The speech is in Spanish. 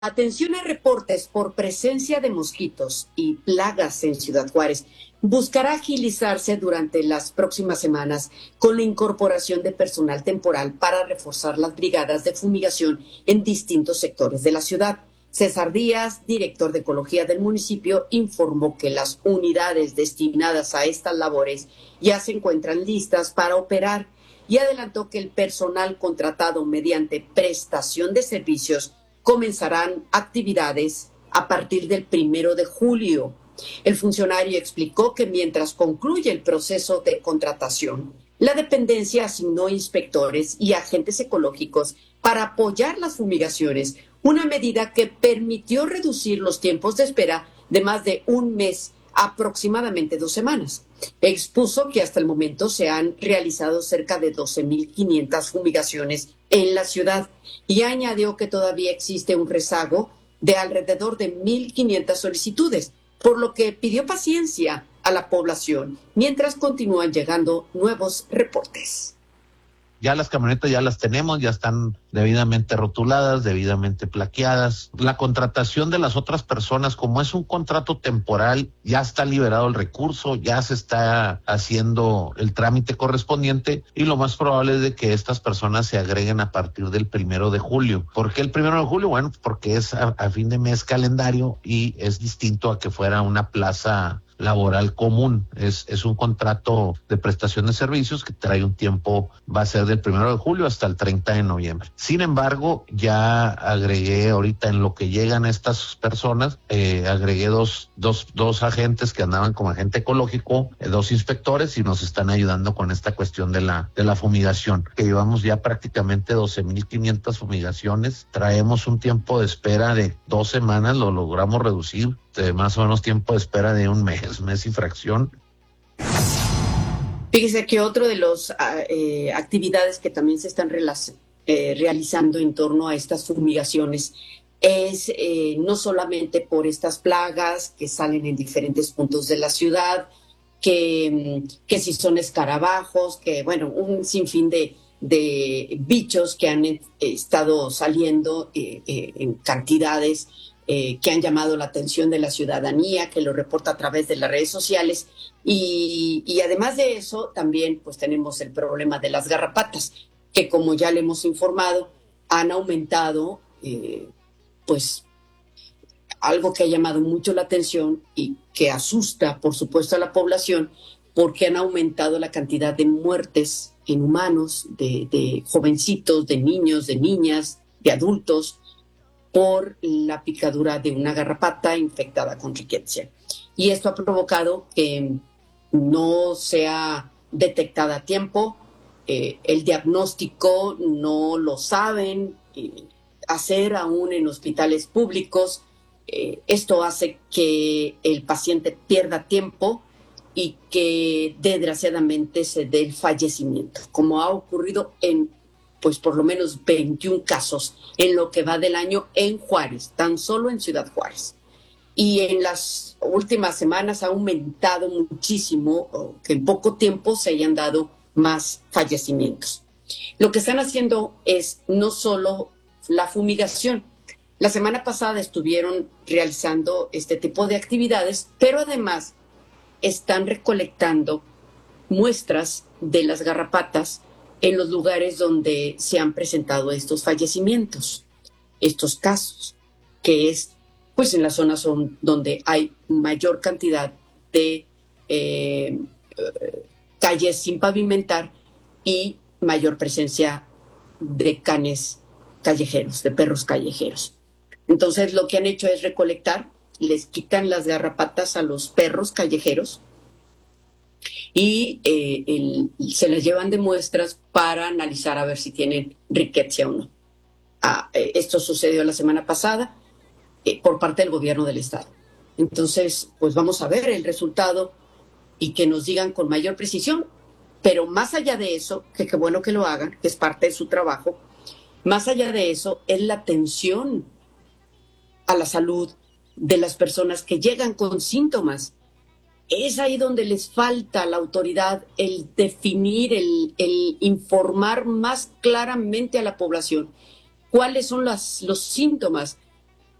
Atención a reportes por presencia de mosquitos y plagas en Ciudad Juárez. Buscará agilizarse durante las próximas semanas con la incorporación de personal temporal para reforzar las brigadas de fumigación en distintos sectores de la ciudad. César Díaz, director de Ecología del municipio, informó que las unidades destinadas a estas labores ya se encuentran listas para operar y adelantó que el personal contratado mediante prestación de servicios comenzarán actividades a partir del 1 de julio. El funcionario explicó que mientras concluye el proceso de contratación, la dependencia asignó inspectores y agentes ecológicos para apoyar las fumigaciones, una medida que permitió reducir los tiempos de espera de más de un mes, aproximadamente 2 semanas. Expuso que hasta el momento se han realizado cerca de 12,500 fumigaciones en la ciudad y añadió que todavía existe un rezago de alrededor de 1,500 solicitudes, por lo que pidió paciencia a la población mientras continúan llegando nuevos reportes. Ya las camionetas ya las tenemos, ya están debidamente rotuladas, debidamente plaqueadas. La contratación de las otras personas, como es un contrato temporal, ya está liberado el recurso, ya se está haciendo el trámite correspondiente y lo más probable es de que estas personas se agreguen a partir del 1 de julio. ¿Por qué el 1 de julio? Bueno, porque es a fin de mes calendario y es distinto a que fuera una plaza laboral común. Es un contrato de prestación de servicios que trae un tiempo, va a ser del 1 de julio hasta el 30 de noviembre. Sin embargo, ya agregué ahorita en lo que llegan estas personas, agregué dos agentes que andaban como agente ecológico, 2 inspectores y nos están ayudando con esta cuestión de la fumigación, que llevamos ya prácticamente 12,500 fumigaciones. Traemos un tiempo de espera de 2 semanas, lo logramos reducir más o menos tiempo de espera de un mes y fracción. Fíjese que otro de las actividades que también se están realizando en torno a estas fumigaciones es no solamente por estas plagas que salen en diferentes puntos de la ciudad, que si son escarabajos, que bueno, un sinfín de bichos que han estado saliendo en cantidades que han llamado la atención de la ciudadanía, que lo reporta a través de las redes sociales. Y además de eso, también pues tenemos el problema de las garrapatas, que como ya le hemos informado, han aumentado, pues algo que ha llamado mucho la atención y que asusta, por supuesto, a la población, porque han aumentado la cantidad de muertes en humanos, de jovencitos, de niños, de niñas, de adultos, por la picadura de una garrapata infectada con Rickettsia. Y esto ha provocado que no sea detectada a tiempo, el diagnóstico no lo saben hacer aún en hospitales públicos. Esto hace que el paciente pierda tiempo y que desgraciadamente se dé el fallecimiento, como ha ocurrido en pues por lo menos 21 casos en lo que va del año en Juárez, tan solo en Ciudad Juárez. Y en las últimas semanas ha aumentado muchísimo, que en poco tiempo se hayan dado más fallecimientos. Lo que están haciendo es no solo la fumigación. La semana pasada estuvieron realizando este tipo de actividades, pero además están recolectando muestras de las garrapatas en los lugares donde se han presentado estos fallecimientos, estos casos, que es pues en las zonas donde hay mayor cantidad de calles sin pavimentar y mayor presencia de canes callejeros, de perros callejeros. Entonces lo que han hecho es recolectar, les quitan las garrapatas a los perros callejeros y se les llevan de muestras para analizar a ver si tienen Rickettsia o no. Esto sucedió la semana pasada por parte del gobierno del estado. Entonces, pues vamos a ver el resultado y que nos digan con mayor precisión, pero más allá de eso, que qué bueno que lo hagan, que es parte de su trabajo, más allá de eso es la atención a la salud de las personas que llegan con síntomas. Es ahí donde les falta a la autoridad el definir, el informar más claramente a la población cuáles son los síntomas